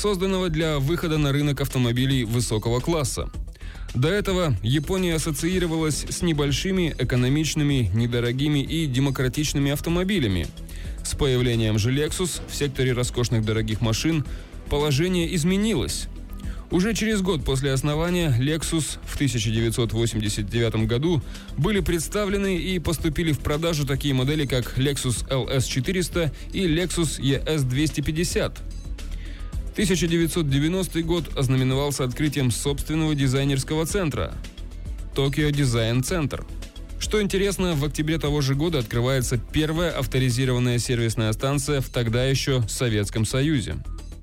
созданного для выхода на рынок автомобилей высокого класса. До этого Япония ассоциировалась с небольшими, экономичными, недорогими и демократичными автомобилями. С появлением же Lexus в секторе роскошных дорогих машин положение изменилось. Уже через год после основания Lexus в 1989 году были представлены и поступили в продажу такие модели, как Lexus LS 400 и Lexus ES 250. 1990 год ознаменовался открытием собственного дизайнерского центра – Tokyo Design Center. Что интересно, в октябре того же года открывается первая авторизированная сервисная станция в тогда еще Советском Союзе.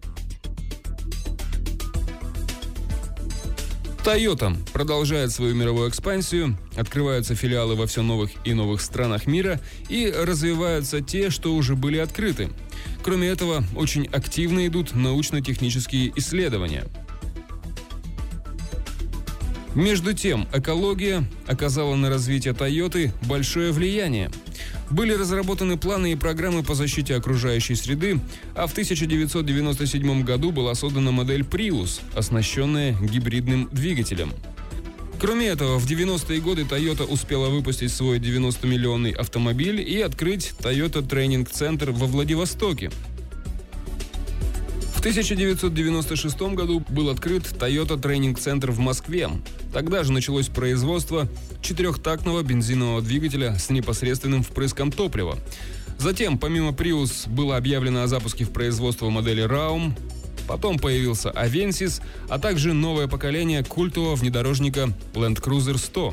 Toyota продолжает свою мировую экспансию, открываются филиалы во все новых и новых странах мира и развиваются те, что уже были открыты. Кроме этого, очень активно идут научно-технические исследования. Между тем, экология оказала на развитие Toyota большое влияние. Были разработаны планы и программы по защите окружающей среды, а в 1997 году была создана модель Prius, оснащенная гибридным двигателем. Кроме этого, в 90-е годы Toyota успела выпустить свой 90-миллионный автомобиль и открыть Toyota Training Center во Владивостоке. В 1996 году был открыт Toyota Training Center в Москве. Тогда же началось производство четырехтактного бензинового двигателя с непосредственным впрыском топлива. Затем, помимо Prius, было объявлено о запуске в производство модели Raum. Потом появился Avensis, а также новое поколение культового внедорожника Land Cruiser 100.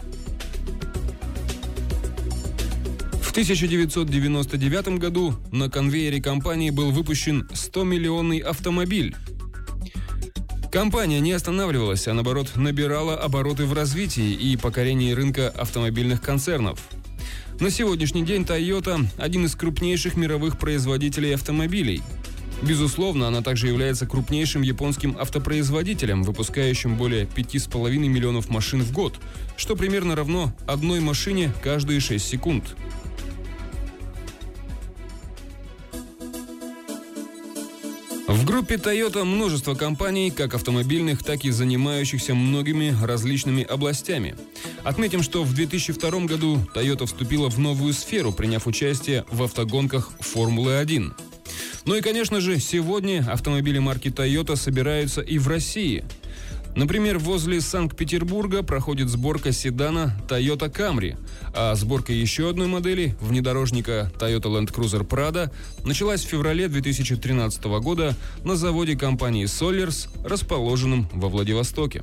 В 1999 году на конвейере компании был выпущен 100-миллионный автомобиль. Компания не останавливалась, а наоборот набирала обороты в развитии и покорении рынка автомобильных концернов. На сегодняшний день Toyota – один из крупнейших мировых производителей автомобилей. Безусловно, она также является крупнейшим японским автопроизводителем, выпускающим более 5,5 миллионов машин в год, что примерно равно одной машине каждые 6 секунд. В группе Toyota множество компаний, как автомобильных, так и занимающихся многими различными областями. Отметим, что в 2002 году Toyota вступила в новую сферу, приняв участие в автогонках Формулы-1. Ну и, конечно же, сегодня автомобили марки Toyota собираются и в России. Например, возле Санкт-Петербурга проходит сборка седана Toyota Camry, а сборка еще одной модели, внедорожника Toyota Land Cruiser Prado, началась в феврале 2013 года на заводе компании Solers, расположенном во Владивостоке.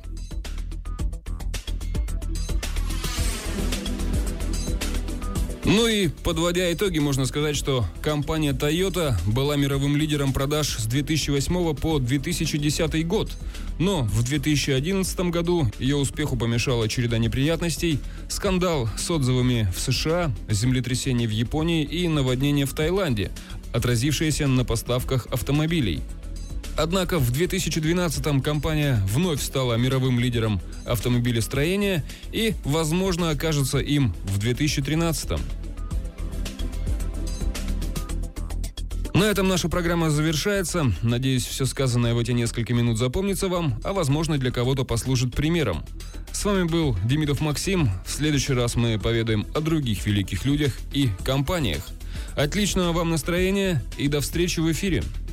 Ну и, подводя итоги, можно сказать, что компания Toyota была мировым лидером продаж с 2008 по 2010 год. Но в 2011 году ее успеху помешала череда неприятностей, скандал с отзывами в США, землетрясение в Японии и наводнение в Таиланде, отразившееся на поставках автомобилей. Однако в 2012-м компания вновь стала мировым лидером автомобилестроения и, возможно, окажется им в 2013-м. На этом наша программа завершается. Надеюсь, все сказанное в эти несколько минут запомнится вам, а возможно, для кого-то послужит примером. С вами был Демидов Максим. В следующий раз мы поведаем о других великих людях и компаниях. Отличного вам настроения и до встречи в эфире!